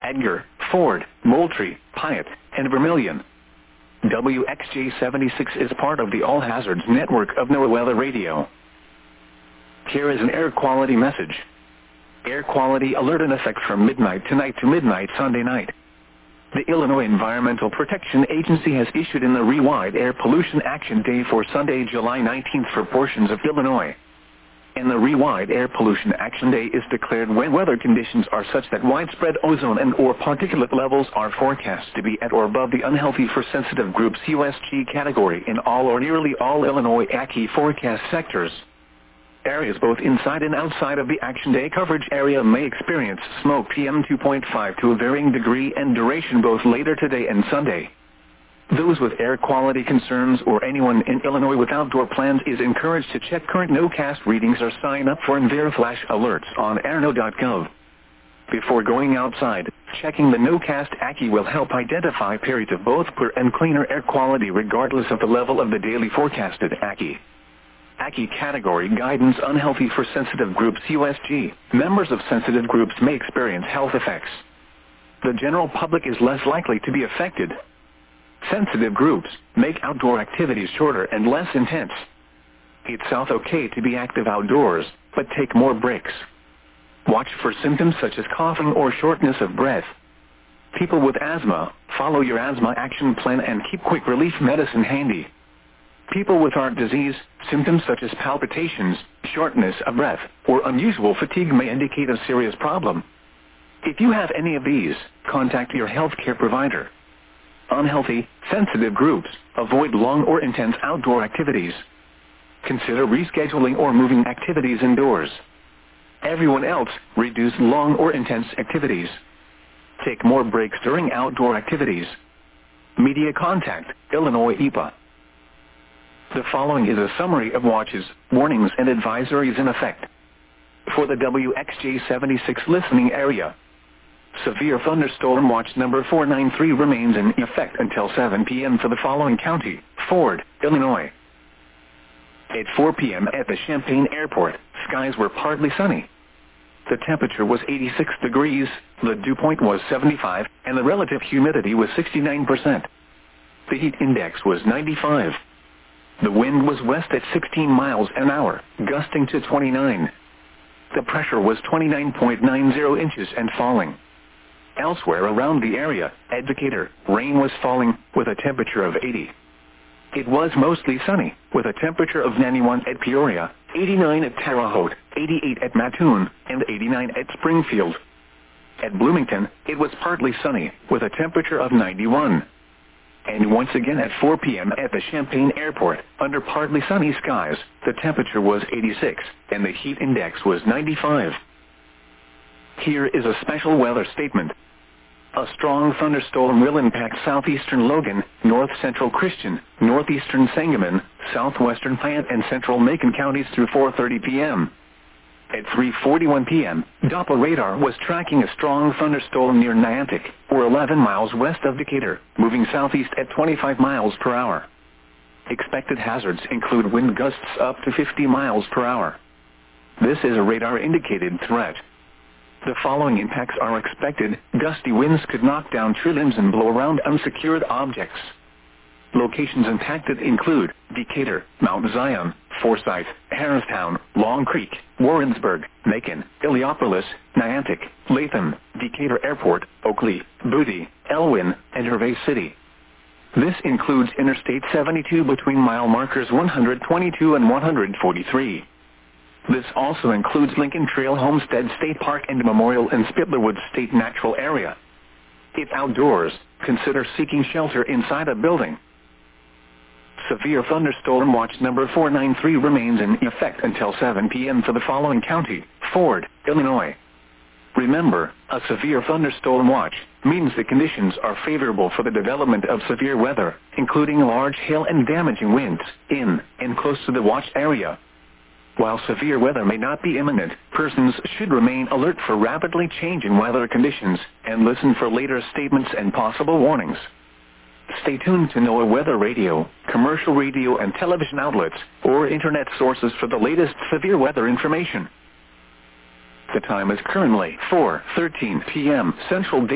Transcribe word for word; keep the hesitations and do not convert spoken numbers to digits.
Edgar, Ford, Moultrie, Pyatt, and Vermilion. W X J seventy-six is part of the All Hazards network of NOAA Weather Radio. Here is an air quality message. Air quality alert in effect from midnight tonight to midnight Sunday night. The Illinois Environmental Protection Agency has issued an ERIE-wide Air Pollution Action Day for Sunday, July nineteenth for portions of Illinois. An ERIE-wide Air Pollution Action Day is declared when weather conditions are such that widespread ozone and or particulate levels are forecast to be at or above the unhealthy for sensitive groups U S G category in all or nearly all Illinois A C I forecast sectors. Areas both inside and outside of the Action Day coverage area may experience smoke P M two point five to a varying degree and duration both later today and Sunday. Those with air quality concerns or anyone in Illinois with outdoor plans is encouraged to check current NOCAST readings or sign up for EnviroFlash alerts on airno dot gov. Before going outside, checking the NOCAST A C I will help identify periods of both poor and cleaner air quality regardless of the level of the daily forecasted A C I. A C I category guidance unhealthy for sensitive groups U S G. Members of sensitive groups may experience health effects. The general public is less likely to be affected. Sensitive groups make outdoor activities shorter and less intense. It's also okay to be active outdoors, but take more breaks. Watch for symptoms such as coughing or shortness of breath. People with asthma, follow your asthma action plan and keep quick relief medicine handy. People with heart disease, symptoms such as palpitations, shortness of breath, or unusual fatigue may indicate a serious problem. If you have any of these, contact your healthcare provider. Unhealthy, sensitive groups, avoid long or intense outdoor activities. Consider rescheduling or moving activities indoors. Everyone else, reduce long or intense activities. Take more breaks during outdoor activities. Media contact, Illinois E P A. The following is a summary of watches, warnings and advisories in effect. For the W X J seventy-six listening area, severe thunderstorm watch number four nine three remains in effect until seven p m for the following county: Ford, Illinois. At four p m at the Champaign Airport, skies were partly sunny. The temperature was eighty-six degrees, the dew point was seventy-five, and the relative humidity was sixty-nine percent. The heat index was ninety-five. The wind was west at sixteen miles an hour, gusting to twenty-nine. The pressure was twenty-nine point nine zero inches and falling. Elsewhere around the area, at Decatur, rain was falling, with a temperature of eighty. It was mostly sunny, with a temperature of ninety-one at Peoria, eighty-nine at Terre Haute, eighty-eight at Mattoon, and eighty-nine at Springfield. At Bloomington, it was partly sunny, with a temperature of ninety-one. And once again at four p m at the Champaign Airport, under partly sunny skies, the temperature was eighty-six, and the heat index was ninety-five. Here is a special weather statement. A strong thunderstorm will impact southeastern Logan, north-central Christian, northeastern Sangamon, southwestern Pyatt and central Macon counties through four thirty p m At three forty-one p m, Doppler radar was tracking a strong thunderstorm near Niantic, or eleven miles west of Decatur, moving southeast at twenty-five miles per hour. Expected hazards include wind gusts up to fifty miles per hour. This is a radar-indicated threat. The following impacts are expected. Gusty winds could knock down tree limbs and blow around unsecured objects. Locations impacted include Decatur, Mount Zion, Forsyth, Harristown, Long Creek, Warrensburg, Macon, Illiopolis, Niantic, Latham, Decatur Airport, Oakley, Booty, Elwyn, and Hervey City. This includes Interstate seventy-two between mile markers one hundred twenty-two and one hundred forty-three. This also includes Lincoln Trail Homestead State Park and Memorial and Spittlerwood State Natural Area. If outdoors, consider seeking shelter inside a building. Severe thunderstorm watch number four nine three remains in effect until seven p m for the following county: Ford, Illinois. Remember, a severe thunderstorm watch means the conditions are favorable for the development of severe weather, including large hail and damaging winds, in and close to the watch area. While severe weather may not be imminent, persons should remain alert for rapidly changing weather conditions and listen for later statements and possible warnings. Stay tuned to NOAA Weather Radio, commercial radio and television outlets, or internet sources for the latest severe weather information. The time is currently four thirteen p m Central Daylight